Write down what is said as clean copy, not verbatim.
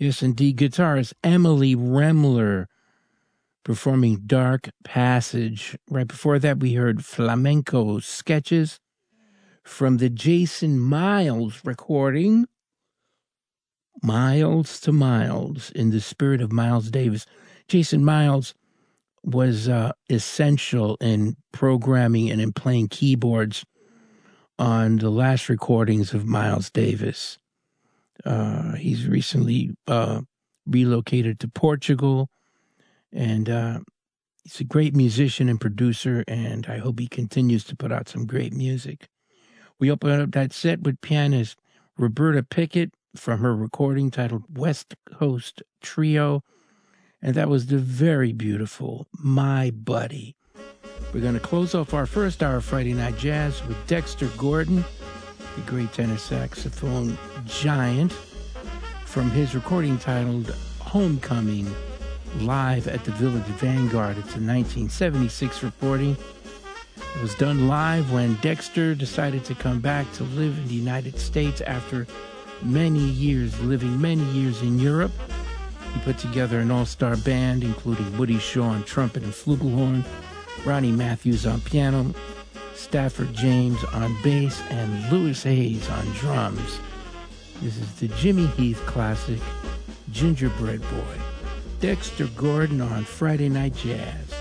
Yes, indeed. Guitarist Emily Remler performing Dark Passage. Right before that, we heard Flamenco Sketches from the Jason Miles recording, Miles to Miles, in the spirit of Miles Davis. Jason Miles was essential in programming and in playing keyboards on the last recordings of Miles Davis. He's recently relocated to Portugal, and he's a great musician and producer, and I hope he continues to put out some great music. We opened up that set with pianist Roberta Pickett from her recording titled West Coast Trio, and that was the very beautiful My Buddy. We're going to close off our first hour of Friday Night Jazz with Dexter Gordon, the great tenor saxophone giant, from his recording titled Homecoming, live at the Village Vanguard. It's a 1976 recording. It was done live when Dexter decided to come back to live in the United States after many years in Europe. He put together an all-star band, including Woody Shaw on trumpet and flugelhorn, Ronnie Matthews on piano, Stafford James on bass, and Louis Hayes on drums. This is the Jimmy Heath classic, Gingerbread Boy. Dexter Gordon on Friday Night Jazz.